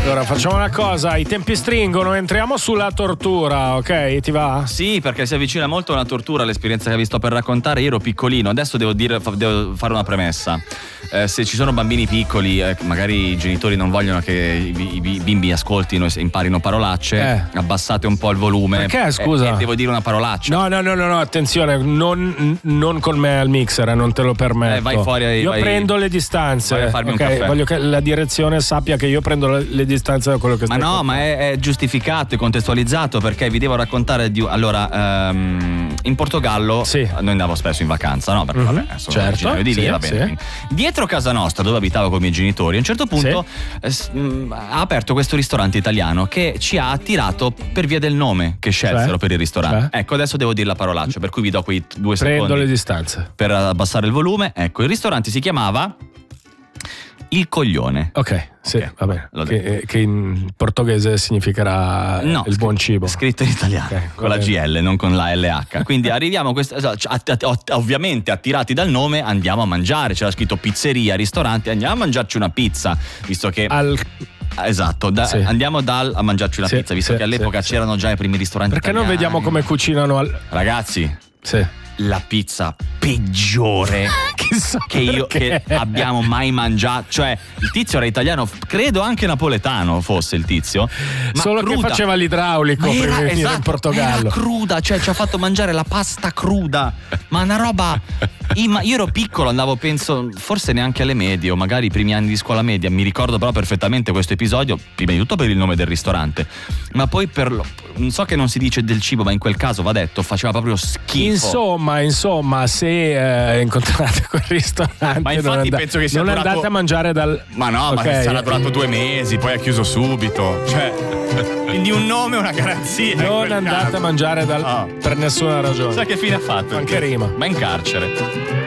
Allora facciamo una cosa, i tempi stringono, entriamo sulla tortura, ok? Ti va? Sì, perché si avvicina molto a una tortura l'esperienza che vi sto per raccontare. Io ero piccolino, adesso devo fare una premessa. Se ci sono bambini piccoli, magari i genitori non vogliono che i bimbi ascoltino e imparino parolacce, abbassate un po' il volume. Perché, scusa? Devo dire una parolaccia. No, attenzione, non con me al mixer, non te lo permetto. Vai fuori. Io prendo le distanze. Vai a farmi un caffè. Voglio che la direzione sappia che io prendo le distanze da quello che stai facendo. Ma è giustificato e contestualizzato, perché vi devo raccontare allora, in Portogallo noi andavo spesso in vacanza, no? Perché vabbè, sono originario di lì, va bene. Dietro casa nostra, dove abitavo con i miei genitori, a un certo punto ha aperto questo ristorante italiano che ci ha attirato per via del nome che scelsero per il ristorante. Ecco, adesso devo dire la parolaccia, per cui vi do quei 2 secondi. Prendo le distanze per abbassare il volume. Ecco, il ristorante si chiamava Il Coglione. Ok, va bene. Che in portoghese significherà il buon cibo. Scritto in italiano, con la GL, non con la LH. Quindi arriviamo ovviamente attirati dal nome, andiamo a mangiare. C'era scritto pizzeria, ristorante, andiamo a mangiarci una pizza, visto che esatto, andiamo a mangiarci una pizza, visto che all'epoca c'erano già i primi ristoranti Perché italiani. non vediamo come cucinano ragazzi? La pizza peggiore che abbiamo mai mangiato. Cioè, il tizio era italiano, credo anche napoletano fosse il tizio, ma solo cruda. Che faceva l'idraulico per venire in Portogallo. Era cruda, cioè ci ha fatto mangiare la pasta cruda, ma una roba. Io ero piccolo, andavo penso forse neanche alle medie, o magari i primi anni di scuola media. Mi ricordo però perfettamente questo episodio, prima di tutto per il nome del ristorante, ma poi non so che non si dice del cibo, ma in quel caso va detto, faceva proprio schifo. Insomma, se incontrate quel ristorante, ma infatti penso che sia non durato... andate a mangiare ma no, ma sarà durato 2 mesi, poi ha chiuso subito, cioè quindi un nome è una garanzia. Non andate a mangiare per nessuna ragione. Sai che fine ha fatto? Anche rima. Ma in carcere.